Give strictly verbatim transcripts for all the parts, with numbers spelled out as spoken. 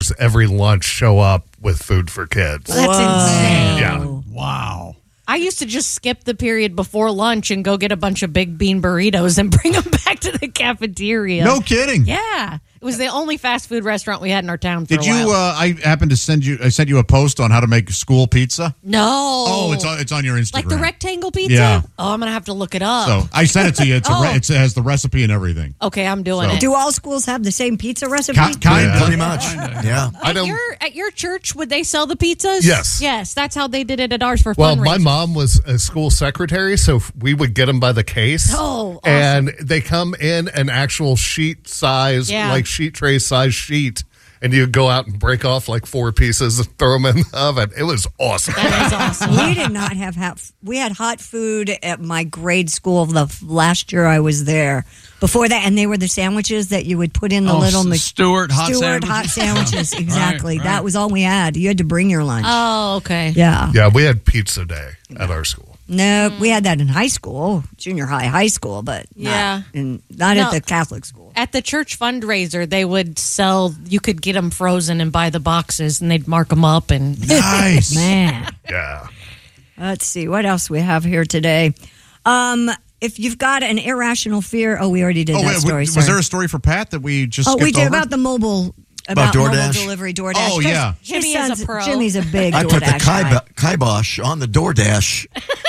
drivers every lunch show up with food for kids. That's insane. Yeah. Wow. I used to just skip the period before lunch and go get a bunch of big bean burritos and bring them back to the cafeteria. No kidding. Yeah. It was the only fast food restaurant we had in our town for Did a you? while. Uh, I happened to send you. I sent you a post on how to make school pizza. No. Oh, it's on, it's on your Instagram. Like the rectangle pizza? Yeah. Oh, I'm going to have to look it up. So I sent it to you. It's a Oh. re- it has the recipe and everything. Okay, I'm doing So- it. Do all schools have the same pizza recipe? Ki- kind of. Pretty much. Yeah. I At don't. your, at your church, would they sell the pizzas? Yes. Yes, that's how they did it at ours for Well, fundraisers. my mom was a school secretary, so we would get them by the case. Oh, awesome. And they come in an actual sheet size, Yeah. like sheet tray size sheet, and you go out and break off like four pieces and throw them in the oven. It was awesome. That is awesome. We did not have hot. We had hot food at my grade school the f- last year I was there. Before that, and they were the sandwiches that you would put in the Oh, little S- Mc- Stewart hot Stewart sandwiches. hot sandwiches. Right, Exactly. right. That was all we had. You had to bring your lunch. Oh, okay. yeah. Yeah, we had pizza day at our school. No, we had that in high school, junior high, high school, but not Yeah. in, not No. at the Catholic school. At the church fundraiser, they would sell, you could get them frozen and buy the boxes, and they'd mark them up. And Nice. Man, Yeah. let's see what else we have here today. Um, if you've got an irrational fear, oh, we already did Oh, that wait, story. was sorry. there a story for Pat that we just? Oh, we skipped did over? about the mobile. About, About mobile DoorDash? delivery, DoorDash. Oh, 'Cause yeah. his Jimmy is a son's- pro. Jimmy's a big I DoorDash put the guy. kibo- kibosh on the DoorDash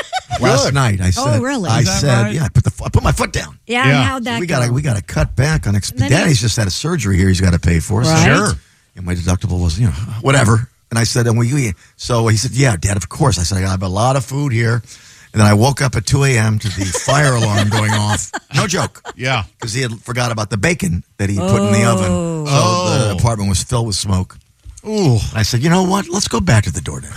last night. I said, Oh, really? I Is that said, right? yeah. I put the I put my foot down. Yeah, Yeah. and how'd that we go? gotta we gotta cut back on. Exp- then Daddy's he- just had a surgery here. He's got to pay for. So- Right. Sure. And my deductible was, you know, whatever. And I said, and we, so he said, yeah, Dad, of course. I said, I have a lot of food here. And then I woke up at two a.m. to the fire alarm going off. No joke. Yeah. Because he had forgot about the bacon that he put in the oven. So Oh. the apartment was filled with smoke. Ooh. I said, you know what? Let's go back to the DoorDash.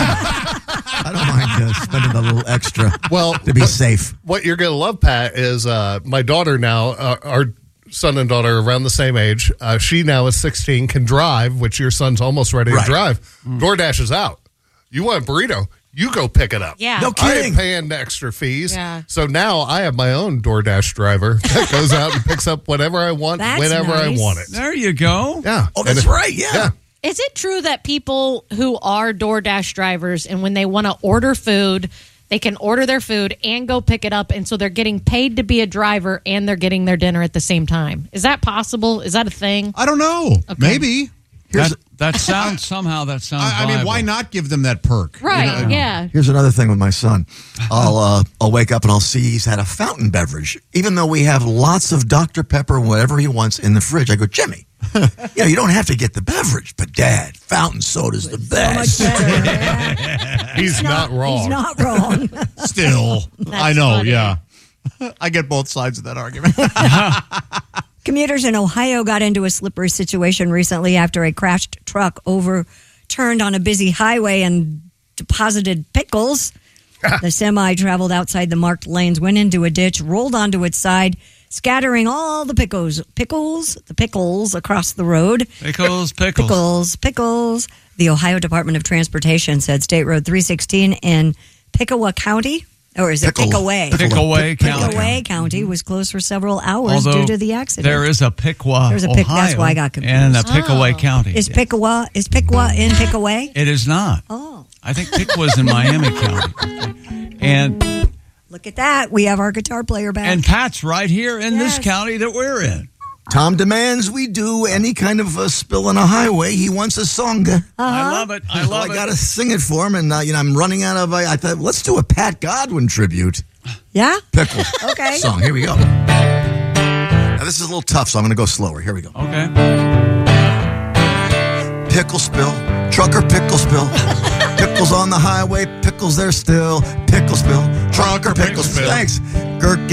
I don't mind uh, spending a little extra Well, to be but- safe. What you're going to love, Pat, is uh, my daughter now, uh, our son and daughter are around the same age. Uh, she now is sixteen, can drive, which your son's almost ready Right. to drive. DoorDash is out. You want a burrito? You go pick it up. Yeah. No I kidding. ain't paying the extra fees. Yeah. So now I have my own DoorDash driver that goes out and picks up whatever I want, That's whenever nice. I want it. There you go. Yeah. Oh, And that's it- right. Yeah. Yeah. Is it true that people who are DoorDash drivers and when they want to order food, they can order their food and go pick it up, and so they're getting paid to be a driver and they're getting their dinner at the same time? Is that possible? Is that a thing? I don't know. Maybe. That, that sounds, somehow that sounds I, I mean, why viable. not give them that perk? Right, yeah. Here's another thing with my son. I'll uh, I'll wake up and I'll see he's had a fountain beverage, even though we have lots of Doctor Pepper and whatever he wants in the fridge. I go, Jimmy, yeah, you don't have to get the beverage, but Dad, fountain soda's the So much best. better. Yeah. He's not wrong. He's not wrong. Still, I know. funny. Yeah. I get both sides of that argument. Commuters in Ohio got into a slippery situation recently after a crashed truck overturned on a busy highway and deposited pickles. The semi traveled outside the marked lanes, went into a ditch, rolled onto its side, scattering all the pickles, pickles, the pickles across the road. Pickles, pickles. Pickles, pickles. The Ohio Department of Transportation said State Road three sixteen in Pickaway County, or is it Pickle- Pickaway? Pickaway County. Pickaway County was closed for several hours Although due to the accident. there is a Pickwa, There's a Pick- Ohio, that's why I got confused. and a Pickaway County. Is Pickwa is Pickwa in Pickaway? It is not. Oh, I think Pickwa's in Miami County. And look at that. We have our guitar player back. and Pat's right here in Yes. this county that we're in. Tom demands we do any kind of a spill on a highway. He wants a song. I love it. I So love I it. got to sing it for him, and uh, you know I'm running out of. I, I thought let's do a Pat Godwin tribute. yeah? Pickle Okay. song. Here we go. Now this is a little tough, so I'm going to go slower. Here we go. Okay. Pickle spill, trucker pickle spill. Pickles on the highway, pickles there still. Pickle spill, trucker pickle spill. Thanks, Gert.